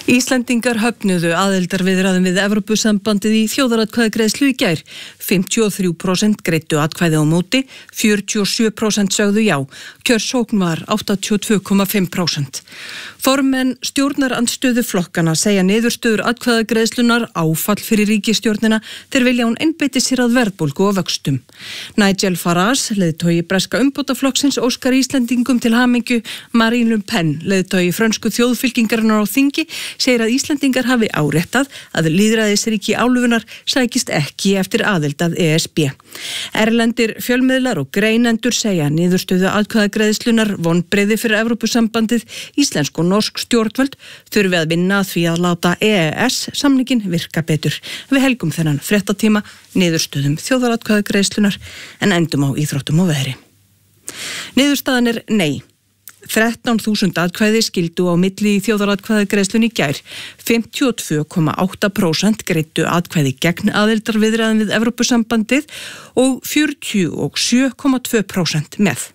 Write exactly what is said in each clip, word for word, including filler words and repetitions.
Íslendingar höfnuðu aðildarviðræðum við Evrópusambandið í þjóðaratkvæðagreiðslu í gær. fimmtíu og þrjú prósent greiddu atkvæði á móti, fjörutíu og sjö prósent sögðu já. Kjörsókn var áttatíu og tvö komma fimm prósent. Formenn stjórnarandstöðu flokkana segja niðurstöður atkvæðagreiðslunar áfall fyrir ríkisstjórnina þeir vilja hún einbeiti sér að verðbólgu og vöxtum. Nigel Farage, leiðtogi breska umbótaflokksins, óskar Íslendingum til hamingju. Marine Le Pen, leiðtogi frönsku þjóðfylkingarinnar á þingi, segir að Íslendingar hafi áréttað að lýðræðisríki álfunnar sækist ekki eftir aðild að E S B. Erlendir fjölmiðlar og greinendur segja niðurstöðu atkvæðagreiðslunar vonbrigði fyrir Evrópusambandið. Íslensk og norsk stjórnvöld þurfi að vinna að því að láta E E S samningin virka betur. Við helgum þennan fréttatíma niðurstöðum þjóðaratkvæðagreiðslunar en endum á íþróttum og veðri. Niðurstaðan er nei. þrettán þúsund atkvæði skildu á milli í þjóðaratkvæðagreiðslunni í gær. fimmtíu og tvö komma átta prósent greiddu atkvæði gegn aðildarviðræðum við Evrópusambandið og fjörutíu og sjö komma tvö prósent með.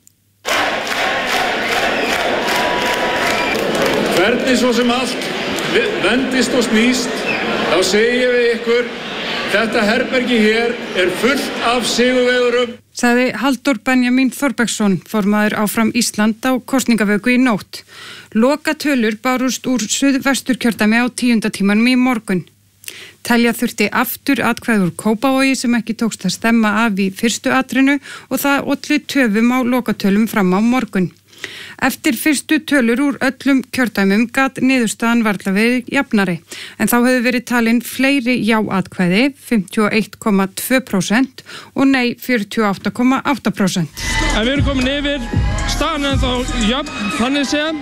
Hvernig svo sem allt vendist og snýst, þá segi ég við ykkur, þetta herbergi hér er fullt af sigurvegurum. Sagði Halldór Benjamin Þorbergsson, formaður Áfram Ísland á kosningavöku í nótt. Lokatölur bárust úr Suðvesturkjördæmi á tíunda tímanum í morgun. Telja þurfti aftur atkvæði úr Kópavogi sem ekki tókst að stemma af í fyrstu atrinu og það olli töfum á lokatölum fram á morgun. Eftir fyrstu tölur úr öllum kjördæmum gat niðurstaðan varla verið jafnari, en þá hefur verið talin fleiri já-atkvæði, fimmtíu og eitt komma tvö prósent og nei fjörutíu og átta komma átta prósent. En við erum komin yfir, staðan en þá jafn, þannig sem,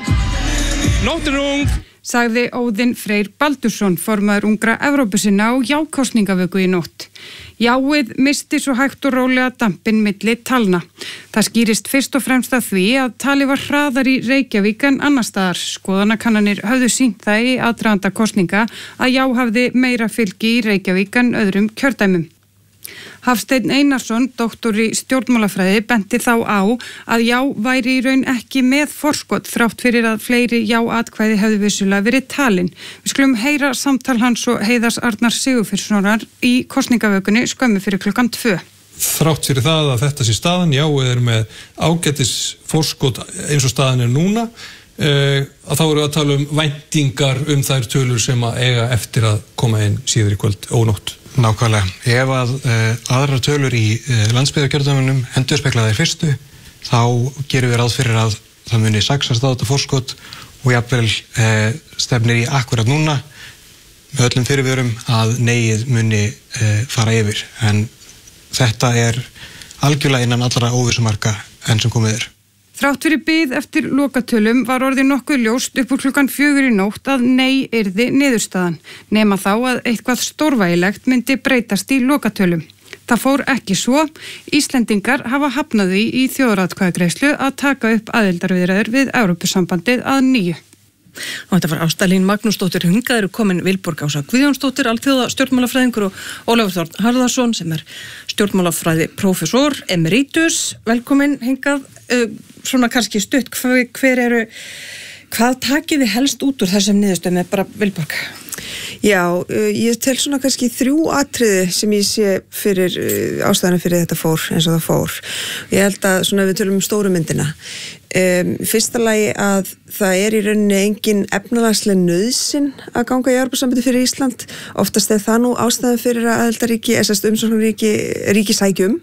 nóttin er ung. Sagði Óðinn Freyr Baldursson, formaður ungra Evrópusinna á já-kosningavöku í nótt. Jáið misti svo hægt og rólega dampinn milli talna. Það skýrist fyrst og fremst að því að tali var hraðar í Reykjavík en annar staðar. Skoðanakannanir höfðu sýnt það í aðdraganda kosninga að já hafði meira fylgi í Reykjavík en öðrum kjördæmum. Hafsteinn Einarsson, doktor í stjórnmálafræði, benti þá á að já væri í raun ekki með forskot þrátt fyrir að fleiri já-atkvæði hefðu vissulega verið talin. Við skulum heyra samtal hans og Heiðars Arnar Sigurfinnssonar í kosningavökunni skömmu fyrir klukkan tvö. Þrátt fyrir það að þetta sé staðan, já, er með ágætis forskot eins og staðan er núna, uh, að þá eru að tala um væntingar um þær tölur sem að eiga eftir að koma inn síður í kvöld og nótt. Nákvæmlega. Ef að uh, aðrar tölur í uh, landsbyggðarkjördæmunum endurspegla þær fyrstu, þá gerum við ráð fyrir að það muni saxast á þetta forskot og jafnvel uh, stefnir í akkurat núna með öllum fyrirvörum að neyið muni uh, fara yfir. En þetta er algjörlega innan allra óvissumarka enn sem komið er. Þrátt fyrir bið eftir lokatölum var orðið nokkuð ljóst upp úr klukkan fjögur í nótt að nei yrði niðurstaðan, nema þá að eitthvað stórvægilegt myndi breytast í lokatölum. Það fór ekki svo. Íslendingar hafa hafnað því í þjóðaratkvæðagreiðslu að taka upp aðildarviðræður við Evrópusambandið að nýju. Og þetta var Ásta Lín Magnúsdóttir. Hingað eru komin Vilborg Ása Guðjónsdóttir, alþjóða stjórnmálafræðingur, og Ólafur Þórn Harðarson sem er stjórnmálafræði prófessor emeritus. Velkomin hingað. Uh, svona kannski stutt, hver, hver eru, hvað takið þið helst út úr þessum niðurstöðum með bara Vilborg? Já, uh, ég tel svona kannski þrjú atriði sem ég sé fyrir uh, ástæðana fyrir þetta fór eins og það fór. Ég held að svona við tölum um stóru myndina. Um, fyrsta lagi að það er í rauninni engin efnahagsleg nauðsyn að ganga í Evrópusambandið fyrir Ísland. Oftast er það nú ástæðan fyrir að aðildarríki, eða umsóknarríki, ríki sækjum.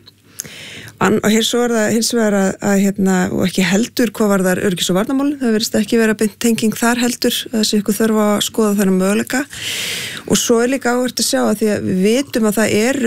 Og hér svo er það hins vegar að, að hérna, og ekki heldur hvað var þar öryggis- og varnarmálin, það verðist ekki vera beint tenging þar heldur, þessi ykkur þurfa að skoða þennan möguleika. Og svo er líka áhvert að sjá að því að við vitum að það eru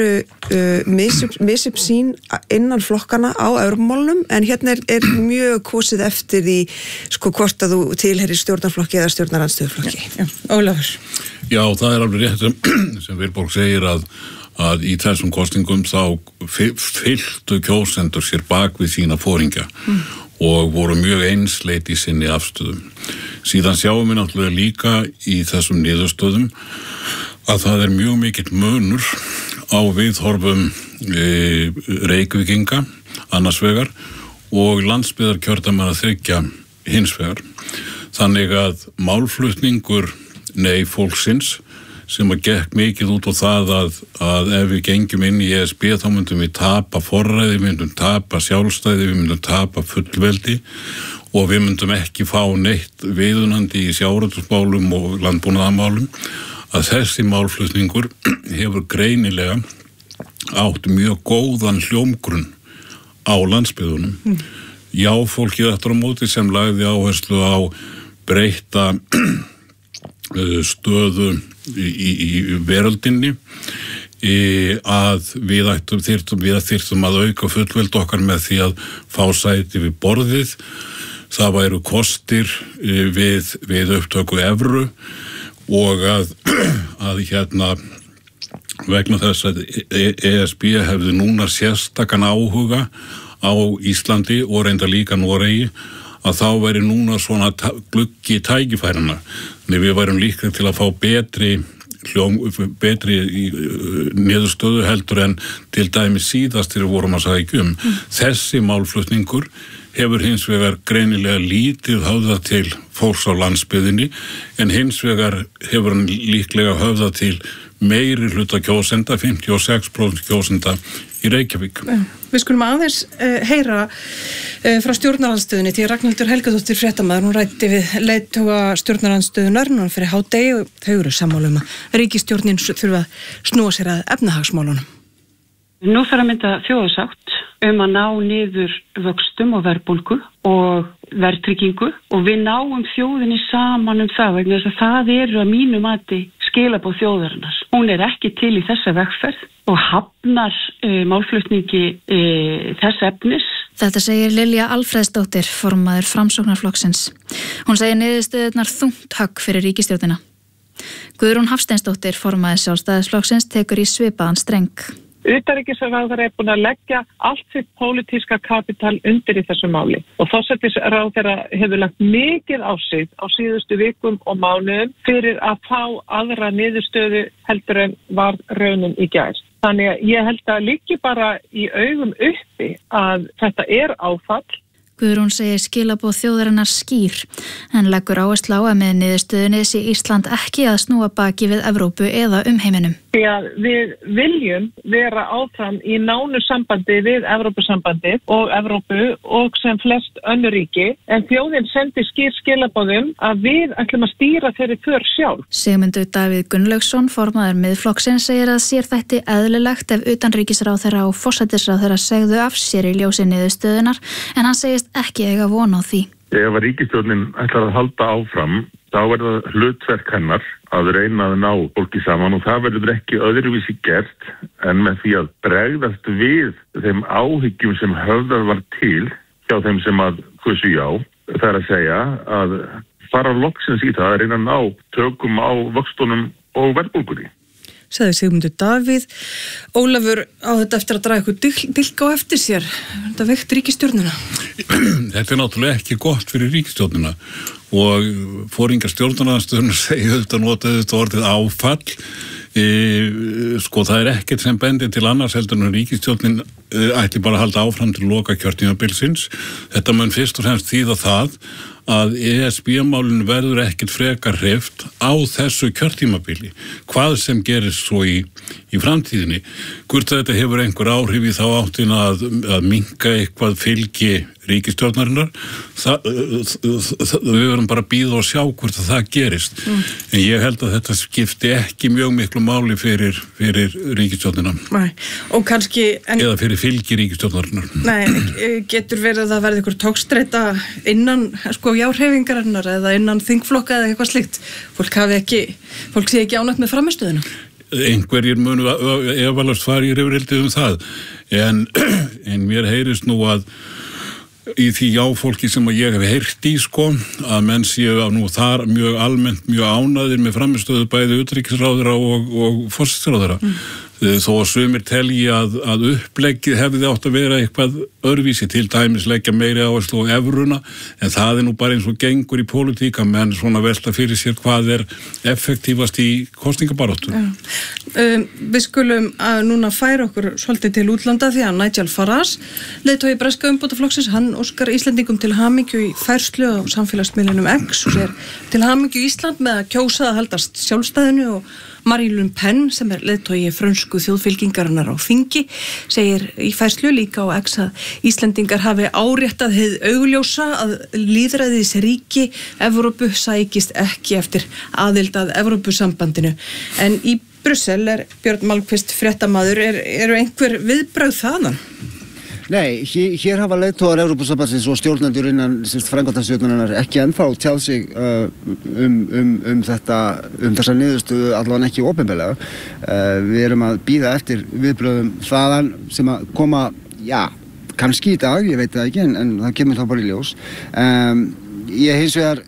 uh, misjöfn sín innan flokkana á Evrópumálunum, en hérna er, er mjög kosið eftir því sko hvort að þú tilheyrir stjórnarflokki eða stjórnarandstöðuflokki. Já, já, Ólafur. Já, það er alveg rétt sem Vilborg segir að að í þessum kostingum þá fylltu kjósendur sér bak við sína foringja mm. og voru mjög einsleit í sinni afstöðum. Síðan sjáum við náttúrulega líka í þessum niðurstöðum að það er mjög mikill munur á viðhorfum e, Reykvíkinga annars vegar og landsbyggðarkjördæmanna þriggja hins vegar. Þannig að málflutningur nei fólksins sem að gekk mikið út á það að, að ef við gengjum inn í E S B þá myndum við tapa forræði, við myndum tapa sjálfstæði, við myndum tapa fullveldi og við myndum ekki fá neitt viðunandi í sjávarútvegsmálum og landbúnaðarmálum, að þessi málflutningur hefur greinilega átt mjög góðan hljómgrunn á landsbyggðunum. Mm. Já, fólkið eftir á móti sem lagði áherslu á breyta stöðu í, í, í veröldinni í, að við ættum þyrftum, við þyrftum að auka fullveld okkar með því að fá sæti við borðið. Það væru kostir við, við upptöku evru og að, að hérna vegna þess að E S B hefði núna sérstakan áhuga á Íslandi og reynda líka Noregi, að þá væri núna svona gluggi tækifærana. Þannig við værum líka til að fá betri, hljóm, betri niðurstöðu heldur en til dæmi síðast þegar við vorum að sagja um. Mm. Þessi málflutningur hefur hins vegar greinilega lítið höfðað til fólks á landsbyggðinni en hins vegar hefur hann líklega höfðað til meiri hluta kjósenda, fimmtíu og sex prósent kjósenda í Reykjavík. Við skulum aðeins uh, heyra uh, frá stjórnarandstöðunni því Ragnhildur Helgadóttir fréttamaður, hún ræddi við leiðtoga stjórnarandstöðunar núna fyrir hádegi og þau eru sammála um að ríkisstjórnin þurfa að snúa sér að efnahagsmálunum. Nú þarf að mynda þjóðarsátt um að ná niður vöxtum og verðbólgu og verðtryggingu og við náum þjóðinni saman um það vegna þess að það eru að mínu mati skilaboð þjóðarinnar. Hún er ekki til í þessa vegferð og hafnar e, málflutningi e, þess efnis. Þetta segir Lilja Alfreðsdóttir, formaður Framsóknarflokksins. Hún segir niðurstöðurnar þungt högg fyrir ríkisstjórnina. Guðrún Hafsteinsdóttir, formaður Sjálfstæðisflokksins, tekur í svipaðan streng. Utanríkisráðherra er búin að leggja allt sitt pólitíska kapital undir í þessu máli og forsætisráðherra hefur lagt mikið á sig á síðustu vikum og mánuðum fyrir að fá aðra niðurstöðu heldur en var raunin í gær. Þannig að ég held að liggi bara í augum uppi að þetta er áfall. Guðrún segir skilaboð þjóðarinnar skýr en leggur áherslu á að með niðurstöðunni sé Ísland ekki að snúa baki við Evrópu eða umheiminum. Því að við viljum vera áfram í nánu sambandi við Evrópusambandi og Evrópu og sem flest önnur ríki en þjóðin sendi skýr skilaboðum að við ætlum að stýra þeirri för sjálf. Sigmundur Davíð Gunnlaugsson, formaður Miðflokksins, segir að sér þætti eðlilegt ef utanríkisráðherra og forsætisráðherra segðu af sér í ljósi niðurstöðunar en hann segist ekki eiga von á því. Ef að ríkisstjórnin ætlar að halda áfram, þá verður það hlutverk hennar að reyna að ná fólki saman og það verður ekki öðruvísi gert en með því að bregðast við þeim áhyggjum sem höfðað var til hjá þeim sem að kusu já. Það er að segja að fara loksins í það að reyna að ná tökum á vöxtunum og verðbólgunni. Sagði Sigmundur Davíð. Ólafur, á þetta eftir að draga eitthvað dilk á eftir sér. Þetta veikt ríkisstjórnina. Þetta er náttúrulega ekki gott fyrir ríkisstjórnina og foringar stjórnarandstöðunar segja þetta notaði þetta orðið áfall. E, sko það er ekkert sem bendir til annars heldur en ríkisstjórnin e, ætli bara að halda áfram til loka kjörtímabilsins. Þetta mun fyrst og fremst þýða það að E S B-málun verður ekkert frekar hreyft á þessu kjörtímabili. Hvað sem gerist svo í, í framtíðinni. Hvort þetta hefur einhver áhrif í þá áttina að, að minnka eitthvað fylgi ríkisstjórnarinnar, það, það, við verum bara að bíða og sjá hvort það gerist. Mm. En ég held að þetta skipti ekki mjög miklu máli fyrir, fyrir ríkisstjórnina. Nei, og kannski... En... Eða fyrir fylgi ríkisstjórnarinnar. Nei, getur verið að það verði ykkur tókstreita innan sko járhefingarinnar eða innan þingflokka eða eitthvað slikt. Fólk hafi ekki, fólk sé ekki ánægt með framistöðuna. Einhverjir munu efalast fari í rifrildið um það. En, en mér heyrist nú að í því jáfólki sem að ég hef heyrt í sko, að menn séu að nú þar mjög almennt, mjög ánæðir með framistöðu bæði utanríkisráðherra og, og forsætisráðherra. Mm. þó að sumir telji að, að uppleggið hefði átt að vera eitthvað örvísi, til dæmis leggja meiri áherslu á evruna, en það er nú bara eins og gengur í pólitík að menn svona velta fyrir sér hvað er effektífast í kosningabaráttu. Um, við skulum að núna færa okkur svolítið til útlanda því að Nigel Farage, leiðtogi breska umbótaflokksins, hann óskar Íslendingum til hamingju í færslu á samfélagsmiðlunum X og sér til hamingju Ísland með að kjósa að haldast sjálfstæðinu, og Marine Le Pen, sem er leiðtogi frönsku þjóðfylkingarinnar á þingi, segir í færslu líka á X að Íslendingar hafi áréttað hið augljósa að lýðræðis ríki Evrópu sækist ekki eftir aðild að Evrópusambandinu. En í Brussel er Björn Malmqvist fréttamaður, er, eru einhver viðbrögð þaðan? Nei, hér, hér hafa leiðtogar Evrópusambandsins og stjórnendur innan framkvæmdastjórnarinnar ekki ennþá tjáð sig uh, um, um, um þetta, um þessa niðurstöðu allavega ekki opinberlega. Uh, við erum að bíða eftir viðbröðum þaðan sem að koma, já, kannski í dag, ég veit það ekki, en, en það kemur þá bara í ljós. Um, ég hins vegar,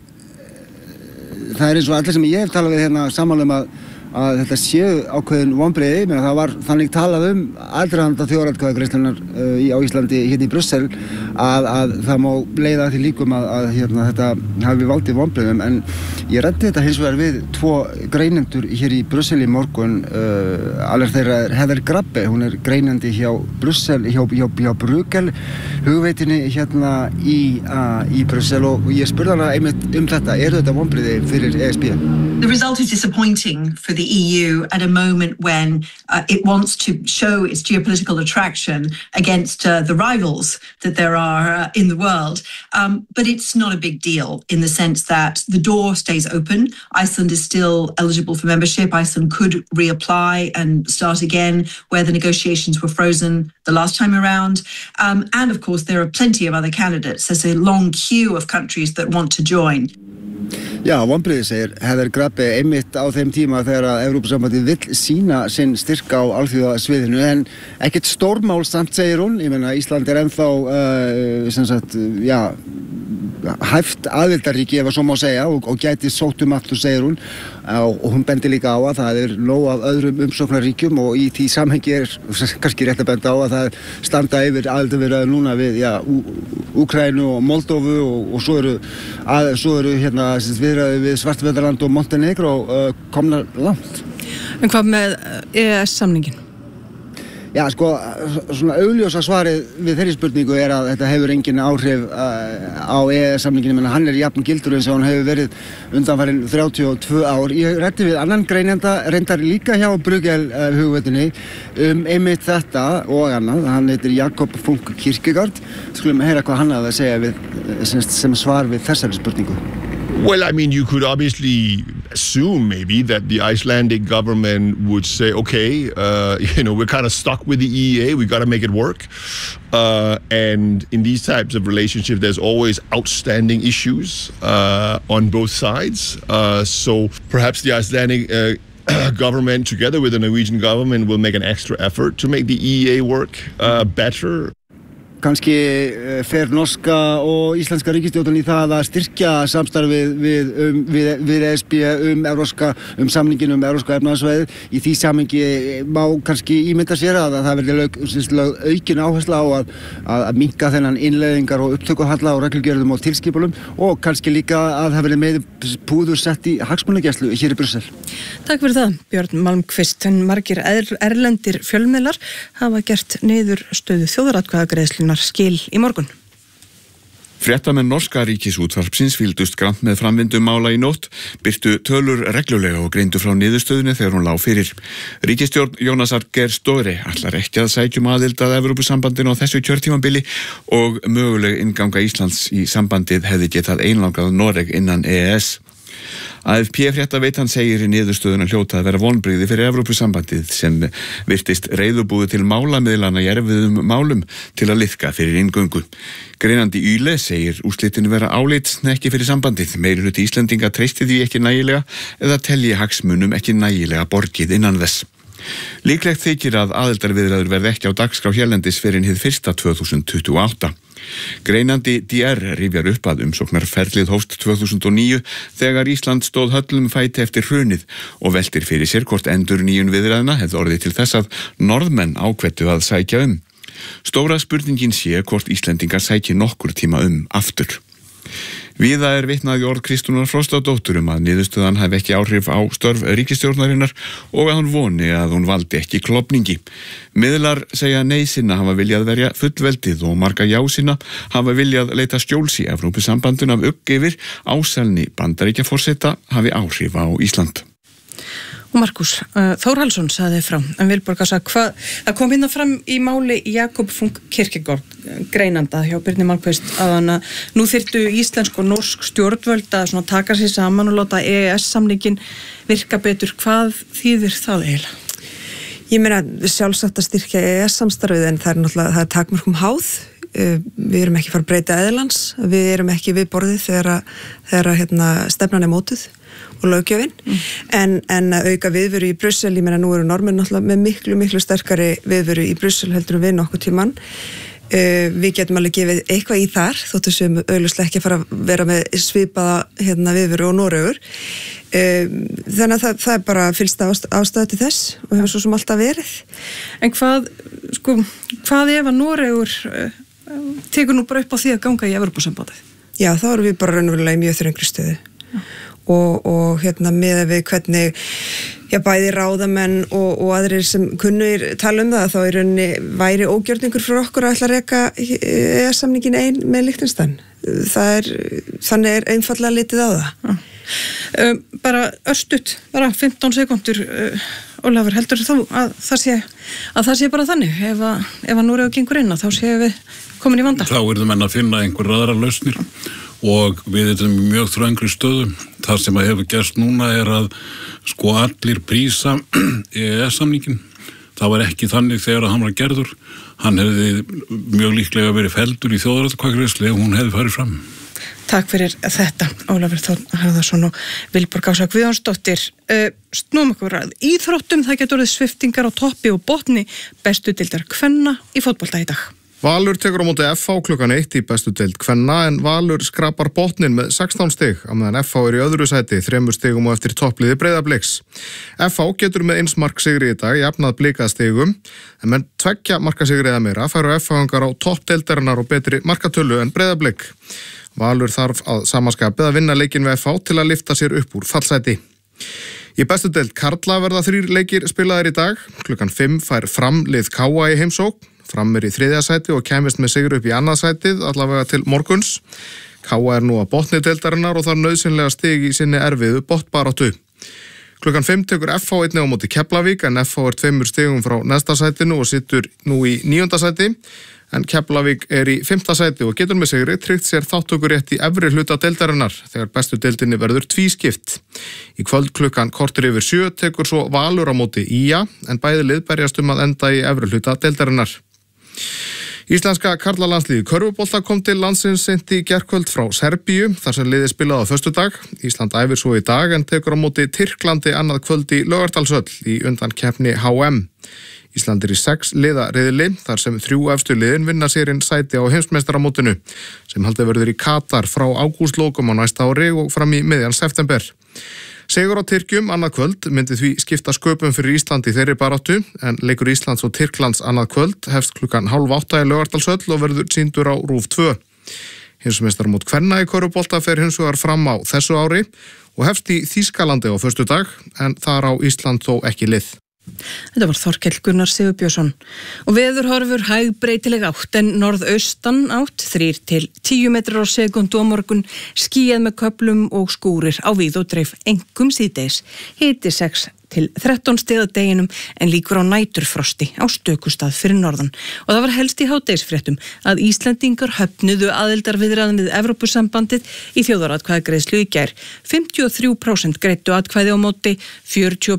það er eins og allir sem ég hef talað við hérna sammála um að að þetta séu ákveðin vonbrigði, menn að það var þannig talað um aðdraganda þjóðaratkvæðagreiðslunnar uh, á Íslandi hérna í Brussel að, að það má leiða því líkum að, að hérna, þetta hafi valdið vonbrigðum, en ég ræddi þetta hins vegar við tvo greinendur hér í Brussel í morgun, uh, alveg þeirra er Heather Grabbe, hún er greinandi hjá Brussel, hjá, hjá, hjá Bruegel hugveitinni hérna í, uh, í Brussel, og ég spurði hana einmitt um þetta, eru þetta vonbrigði fyrir E S B? The result is disappointing for the E U at a moment when uh, it wants to show its geopolitical attraction against uh, the rivals that there are uh, in the world. Um, but it's not a big deal in the sense that the door stays open. Iceland is still eligible for membership. Iceland could reapply and start again where the negotiations were frozen the last time around. Um, and of course, there are plenty of other candidates. There's a long queue of countries that want to join. Já, vonbrigði segir Heather Grabbe einmitt á þeim tíma þegar að Evrópusambandið vill sína sinn styrk á alþjóðasviðinu, en ekkert stórmál samt, segir hún. Ég meina, Ísland er ennþá uh, sem sagt, já, hæft aðildarríki, ef að svo má segja, og, og gæti sótt um aftur, segir hún, og, og hún bendir líka á að það er nóg af öðrum umsóknarríkjum, og í því samhengi er kannski rétt að benda á að það standa yfir aðildarviðræður núna við, já, Úkraínu og Moldóvu, og, og svo eru, að, svo eru hérna viðræður við Svartfjallaland og Montenegro uh, komnar langt. En hvað með E E S-samningin? Já, sko, svona augljósa svarið við þeirri spurningu er að þetta hefur engin áhrif á E E S-samninginu, menn hann er jafn gildur eins og hann hefur verið undanfarin þrjátíu og tvö ár. Ég ræddi við annan greinenda, reyndar líka hjá Bruegel uh, hugveitinni um einmitt þetta og annað. Hann heitir Jakob Funk Kierkegaard. Skulum heyra hvað hann hafði að segja við, sem, sem svar við þessari spurningu. Well, I mean, you could obviously assume maybe that the Icelandic government would say, okay, uh, you know, we're kind of stuck with the E E A, we got to make it work. Uh, and in these types of relationships, there's always outstanding issues uh, on both sides. Uh, so perhaps the Icelandic uh, government, together with the Norwegian government, will make an extra effort to make the E E A work uh, better. Kannski fer norska og íslenska ríkisstjórnin í það að styrkja samstarfið við, um, við, við E S B um, evróska, um samningin um evróska efnahagsvæðið. Í því samhengi má kannski ímynda sér að það verði lög, lög, aukin áhersla á að, að, að minnka þennan innleiðingar og upptökuhalla og reglugerðum og tilskipunum, og kannski líka að það verði með púður sett í hagsmunagæslu hér í Brussel. Takk fyrir það, Björn Malmqvist. En margir erlendir fjölmiðlar hafa gert niður stöðu þjóðaratkvæðagreiðslunnar skil í morgun. Fréttamenn norska ríkisútvarpsins fylgdust grannt með framvindu mála í nótt, birtu tölur reglulega og greindu frá niðurstöðunni þegar hún lá fyrir. Ríkisstjórn Jónasar Geir Støre ætlar ekki að sækjum aðild að Evrópusambandinu á þessu kjörtímabili, og möguleg innganga Íslands í sambandið hefði getað einlangað Noreg innan E E S. A F P fréttaveitan segir í niðurstöðuna hljóta að vera vonbrigði fyrir Evrópusambandið sem virtist reiðubúið til málamiðlana í erfiðum málum til að liðka fyrir inngöngu. Greinandi Yle segir úrslitinu vera álitshnekkir fyrir sambandið. Meirihluti Íslendinga treysti því ekki nægilega eða telji hagsmunum ekki nægilega borgið innan þess. Líklegt þykir að aðildarviðræður verði ekki á dagskrá hérlendis fyrir hið fyrsta tvö þúsund tuttugu og átta. Greinandi D R rifjar upp að umsóknarferlið hófst tvö þúsund og níu þegar Ísland stóð höllum fæti eftir hrunið og veltir fyrir sér hvort endurnýjun viðræðna hefði orðið til þess að Norðmenn ákvettu að sækja um. Stóra spurningin sé hvort Íslendingar sæki nokkur tíma um aftur. Víða er vitnað í orð Kristrúnar Frostadóttur um að niðurstöðan hafi ekki áhrif á störf ríkisstjórnarinnar og að hún voni að hún valdi ekki klofningi. Miðlar segja nei sinna hafa viljað verja fullveldið og marga já sinna hafa viljað leita skjóls í Evrópusambandinu af ugg yfir áselni Bandaríkjaforseta hafi áhrif á Ísland. Og Markus, uh, Þór Hallsson sagði frá, en Vilborg að hvað, það kom hérna fram í máli Jakob Funk Kierkegaard, greinanda hjá Birni Malmquist, að hann að nú þyrftu íslensk og norsk stjórnvöld að svona taka sér saman og láta E E S-samningin virka betur. Hvað þýðir það eiginlega? Ég meina sjálfsagt að styrkja E E S-samstarfið en það er náttúrulega, það er takmörkum háð. Við erum ekki fara að breyta eðlans, við erum ekki við borðið þegar, þegar hérna, stefnan er mótuð og löggjöfin, mm. en, en að auka viðveru í Brussel, ég meina nú eru Norðmenn náttúrulega með miklu, miklu sterkari viðveru í Brussel heldur en við nokkuð tímann. Uh, við getum alveg gefið eitthvað í þar, þóttu sem auðvitað ekki að fara að vera með svipaða hérna, viðveru og Noregur. Uh, þannig að það, það er bara fylgsta ástæða til þess og hefur svo sem alltaf verið. En hvað, sko, hvað ef að Noregur uh, tekur nú bara upp á því að ganga í Evrópusambandið? Já, þá erum við bara raunverulega í mjög þröngri stöðu. Já. Og, og hérna með við hvernig já, bæði ráðamenn og, og aðrir sem kunnur tala um það þá er rauninni væri ógjörningur fyrir okkur að ætla að reka E E S-samningin ein með Liechtenstein. Það er, þannig er einfallega litið á það. Ja. Um, bara örstutt, bara fimmtán sekúndur, uh, Ólafur, heldur þú að það sé, að það sé bara þannig ef að, ef að Noregur gengur inn að þá séum við komin í vanda? Þá er það menn að finna einhver aðra lausnir. Og við erum mjög þröngri stöðum. Það sem að hefur gerst núna er að sko allir prísa E E S-samningin. Það var ekki þannig þegar að hann var gerður. Hann hefði mjög líklega verið felldur í þjóðaratkvæðagreiðslu ef hún hefði farið fram. Takk fyrir þetta, Ólafur Þór Harðarsson og Vilborg Ása Guðjónsdóttir. Uh, snúum okkur að íþróttum, það getur orðið sviftingar á toppi og botni bestu deildar kvenna í fótbolta í dag. Valur tekur á móti F H klukkan eitt í bestu deild kvenna en Valur skrapar botnin með sextán stig á meðan F H er í öðru sæti þremur stigum og eftir toppliði Breiðabliks. F H getur með eins mark sigri í dag jafnað Blikað stigum en með tveggja marka sigri eða meira færu F H-ingar á toppdeildarinnar og betri markatölu en Breiðablik. Valur þarf að samaskapið að vinna leikinn við F H til að lyfta sér upp úr fallsæti. Í bestu deild karla verða þrír leikir spilaðir í dag. Klukkan fimm fær Fram lið K A í heimsókn. Fram er í þriðja sæti og kæmist með sigur upp í annað sætið allavega til morguns. K A er nú að botni deildarinnar og þar nauðsynlega stig í sinni erfiðu botnbaráttu. Klukkan fimm tekur F H einnig á móti Keflavík en F H er tveimur stigum frá næsta sætinu og situr nú í níunda sæti. En Keflavík er í fimmta sæti og getur með sigri tryggt sér þátttökurétt í efri hluta deildarinnar þegar bestu deildinni verður tvískipt. Í kvöld klukkan kortur yfir sjö tekur svo Valur á móti Í A en bæði lið berjast um að enda í efri hluta deildarinnar. Íslenska karlalandsliðið í körfubolta kom til landsins seint í gærkvöld frá Serbíu þar sem liðið spilaði á föstudag. Ísland æfir svo í dag en tekur á móti Tyrklandi annað kvöld í Laugardalshöll í undankeppni H M. Ísland er í sex liða riðli þar sem þrjú efstu liðin vinna sér inn sæti á heimsmeistaramótinu sem haldið verður í Katar frá ágústlókum á næsta ári og fram í miðjan september. Sigur á Tyrkjum annað kvöld myndi því skipta sköpum fyrir Ísland í þeirri baráttu en leikur Íslands og Tyrklands annað kvöld hefst klukkan hálf átta í Laugardalshöll og verður sýndur á RÚV tvö. Heimsmeistaramót kvenna í körfubolta fer hins vegar fram á þessu ári og hefst í Þýskalandi á föstudag en þar á Ísland þó ekki lið. Þetta var Þorkell Gunnar Sigurbjörnsson og veðurhorfur hæg breytileg átt en norðaustan átt þrír til tíu metrar á sekundu á morgun skýjað með köflum og skúrir á víð og dreif einkum síðdegis hiti sex til þrettán stig að deginum en líkur á næturfrosti á stökustað fyrir norðan og það var helst í hádegisfréttum að Íslendingar höfnuðu aðildarviðræðum við Evrópusambandið í þjóðaratkvæðagreiðslu í gær. fimmtíu og þrjú prósent greiddu atkvæði á móti, fjörutíu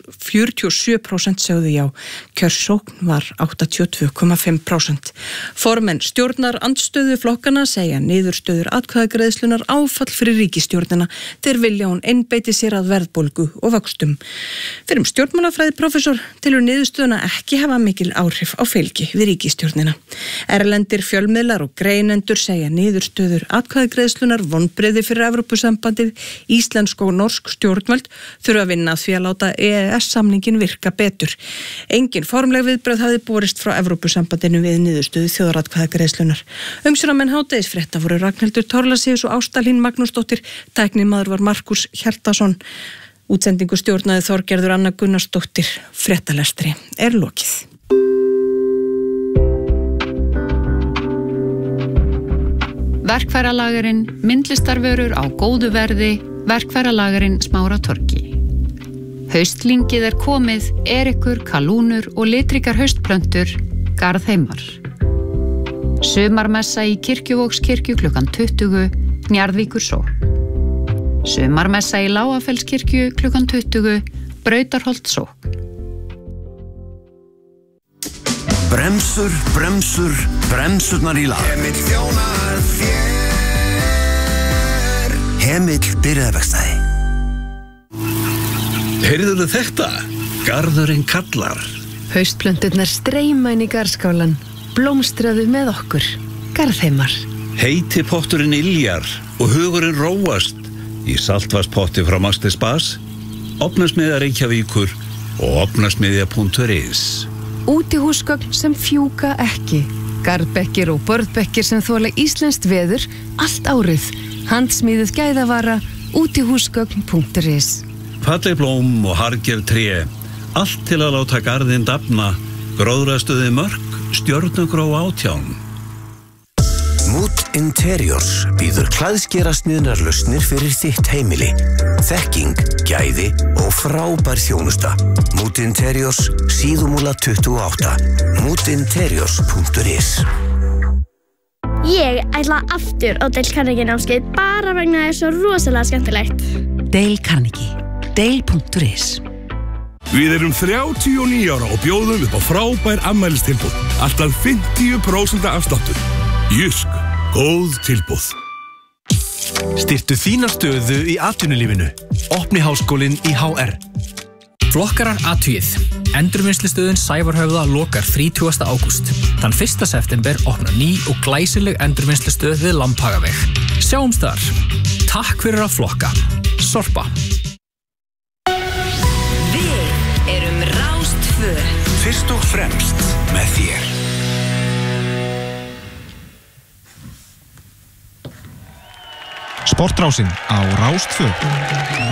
og sjö prósent sögðu já. Kjörsókn var áttatíu og tvö komma fimm prósent. Formenn stjórnar andstöðu flokkana segja niðurstöður atkvæðagreiðslunar áfall fyrir ríkisstjórnina þeir vilja hún einbeiti sér að verðbólgu og vöxtum. Fyrir um stjórnmálafræði prófessor telur niðurstöðuna ekki hafa mikil áhrif á fylgi við ríkisstjórnina. Erlendir fjölmiðlar og greinendur segja niðurstöður atkvæðagreiðslunar vonbrigði fyrir Evrópusambandið, íslensk og norsk stjórnvöld þurfa að vinna að því að láta E E S-samningin virka betur. Engin formleg viðbrögð hafði borist frá Evrópusambandinu við niðurstöðu þjóðaratkvæðagreiðslunar. Umsjónarmenn hádegisfrétta voru Ragnhildur Thorlacius og Ásta Hlín Magnúsdóttir, tæknimaður var Markus Hjartarson. Útsendingu stjórnaði Þorgerður Anna Gunnarsdóttir. Fréttalestri er lokið. Verkfæralagerinn, myndlistarvörur á góðu verði, verkfæralagerinn Smáratorgi. Haustlingið er komið, erikur, kalúnur og litrikar haustplöntur, Garðheimar. Sumarmessa í Kirkjuvógskirkju klukkan tuttugu, Njarðvíkur sókn. Sumarmessa í Lágafellskirkju klukkan tuttugu, Brautarholt sókn. Bremsur, bremsur, bremsurnar í lag. Hemill þjónar þér. Hemill byrjaðverkstæði. Heyrðuðu þetta? Garðurinn kallar. Haustplönturnar streyma inn í garðskálan. Blómstraðu með okkur. Garðheimar. Heiti potturinn iljar og hugurinn róast í saltvarspotti frá Master Spas, Ofnasmiðja Reykjavíkur og ofnasmiðja punktur is. Útihúsgögn sem fjúka ekki. Garðbekkir og borðbekkir sem þola íslenskt veður allt árið. Handsmíðuð gæðavara, útihúsgögn punktur is. Falleg blóm og harger tré, allt til að láta garðinn dafna, gróðrastuði mörk, stjörnugró átján. Mood Interiors býður klæðskerasniðnar lausnir fyrir þitt heimili. Þekking, gæði og frábær þjónusta. Mood Interiors, Síðumúla tuttugu og átta. mood interiors punktur is. Ég ætla aftur á Dale Carnegie námskeið bara vegna þess að rosalega skemmtilegt. Dale Carnegie. Dale punktur is. Við erum þrjátíu og níu ára og bjóðum upp á frábær afmælistilboð. Alltaf fimmtíu prósent afsláttur. Jysk, góð tilboð. Styrktu þína stöðu í atvinnulífinu. Opni háskólinn í H R. Flokkarar athugið. Endurvinnslustöðin Sævarhöfða lokar þrítugasta ágúst. Þann fyrsta september opnar ný og glæsileg endurvinnslustöð við Lambhagaveg. Sjáumst þar. Takk fyrir að flokka. Sorpa. Við erum Rástvö. Fyrst og fremst með þér. Sportrásin á Rástvö.